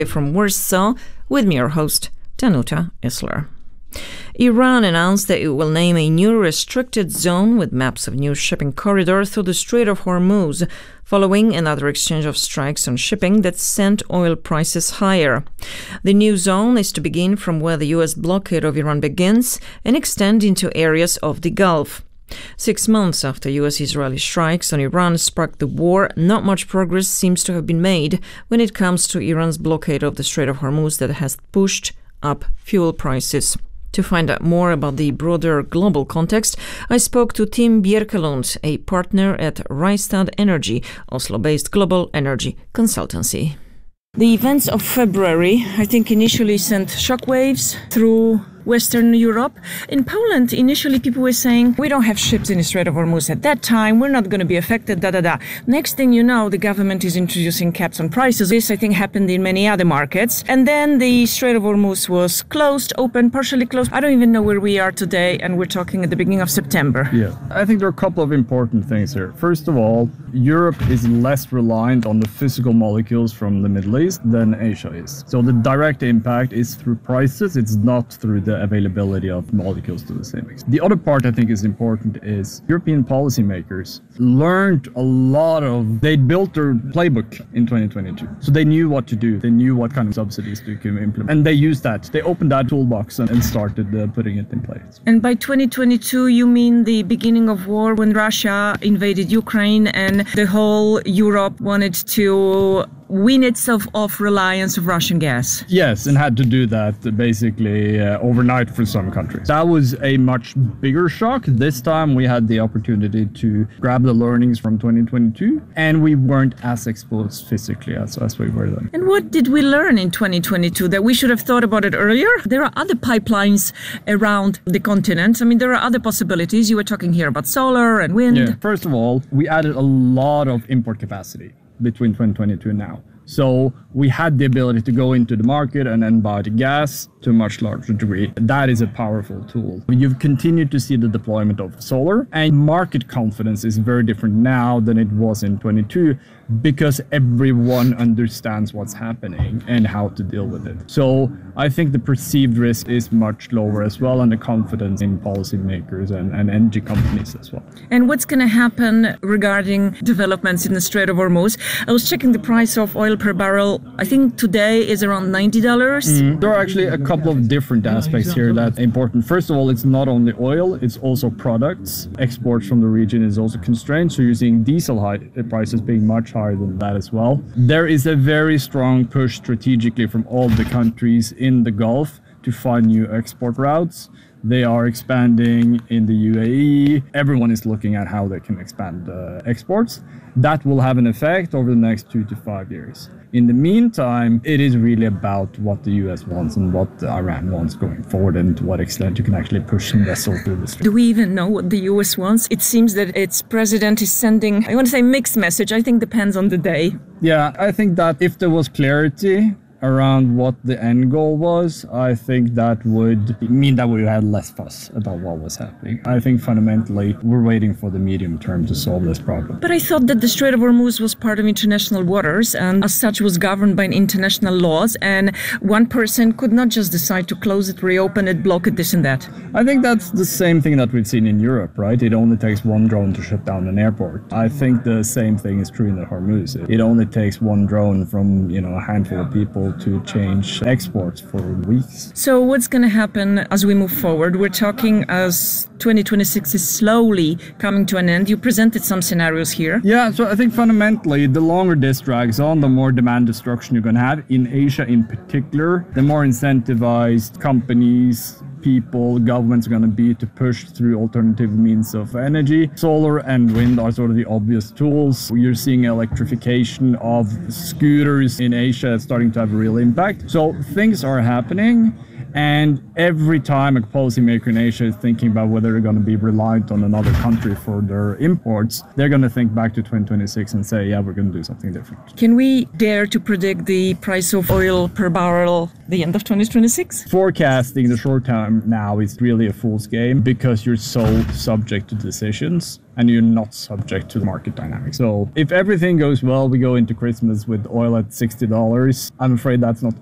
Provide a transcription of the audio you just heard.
From Warsaw, with me, your host, Danuta Isler. Iran announced that it will name a new restricted zone with maps of new shipping corridor through the Strait of Hormuz, following another exchange of strikes on shipping that sent oil prices higher. The new zone is to begin from where the U.S. blockade of Iran begins and extend into areas of the Gulf. 6 months after U.S.-Israeli strikes on Iran sparked the war, not much progress seems to have been made when it comes to Iran's blockade of the Strait of Hormuz that has pushed up fuel prices. To find out more about the broader global context, I spoke to Tim Bjerkelund, a partner at Rystad Energy, Oslo-based global energy consultancy. The events of February, I think, initially sent shockwaves through Western Europe. In Poland, initially people were saying, we don't have ships in the Strait of Hormuz at that time, we're not going to be affected, Next thing you know, the government is introducing caps on prices. This, I think, happened in many other markets. And then the Strait of Hormuz was closed, open, partially closed. I don't even know where we are today, and we're talking at the beginning of September. Yeah, I think there are a couple of important things here. First of all, Europe is less reliant on the physical molecules from the Middle East than Asia is. So the direct impact is through prices, it's not through the availability of molecules to the same extent. The other part I think is important is European policymakers learned a lot of, they built their playbook in 2022. So they knew what to do. They knew what kind of subsidies to implement. And they used that. They opened that toolbox and started putting it in place. And by 2022, you mean the beginning of war when Russia invaded Ukraine and the whole Europe wanted to wean itself off reliance of Russian gas? Yes, and had to do that basically overnight for some countries. That was a much bigger shock. This time we had the opportunity to grab the learnings from 2022, and we weren't as exposed physically as we were then. And what did we learn in 2022 that we should have thought about it earlier? There are other pipelines around the continent. I mean, there are other possibilities. You were talking here about solar and wind. Yeah. First of all, we added a lot of import capacity between 2022 and now. So we had the ability to go into the market and then buy the gas to a much larger degree. That is a powerful tool. You've continued to see the deployment of solar, and market confidence is very different now than it was in 22 because everyone understands what's happening and how to deal with it. So I think the perceived risk is much lower as well, and the confidence in policymakers and energy companies as well. And what's going to happen regarding developments in the Strait of Hormuz? I was checking the price of oil per barrel. I think today is around $90. There are actually a couple of different aspects here that's important. First of all, it's not only oil, it's also products. Exports from the region is also constrained, so you're seeing diesel prices being much higher than that as well. There is a very strong push strategically from all the countries in the Gulf to find new export routes. They are expanding in the UAE. Everyone is looking at how they can expand exports. That will have an effect over the next 2 to 5 years. In the meantime, it is really about what the US wants and what Iran wants going forward, and to what extent you can actually push some vessels through the strait. Do we even know what the US wants? It seems that its president is sending, I want to say mixed message. I think depends on the day. Yeah, I think that if there was clarity around what the end goal was, I think that would mean that we had less fuss about what was happening. I think fundamentally we're waiting for the medium term to solve this problem. But I thought that the Strait of Hormuz was part of international waters and as such was governed by international laws, and one person could not just decide to close it, reopen it, block it, this and that. I think that's the same thing that we've seen in Europe, right? It only takes one drone to shut down an airport. I think the same thing is true in the Hormuz. It only takes one drone from, a handful of people to change exports for weeks. So what's going to happen as we move forward? We're talking as 2026 is slowly coming to an end. You presented some scenarios here. Yeah, so I think fundamentally, the longer this drags on, the more demand destruction you're going to have. In Asia in particular, the more incentivized companies, people, governments are going to be to push through alternative means of energy. Solar and wind are sort of the obvious tools. You're seeing electrification of scooters in Asia starting to have a real impact. So things are happening. And every time a policymaker in Asia is thinking about whether they're going to be reliant on another country for their imports, they're going to think back to 2026 and say, yeah, we're going to do something different. Can we dare to predict the price of oil per barrel the end of 2026? Forecasting the short term now is really a fool's game because you're so subject to decisions and you're not subject to the market dynamics. So if everything goes well, we go into Christmas with oil at $60. I'm afraid that's not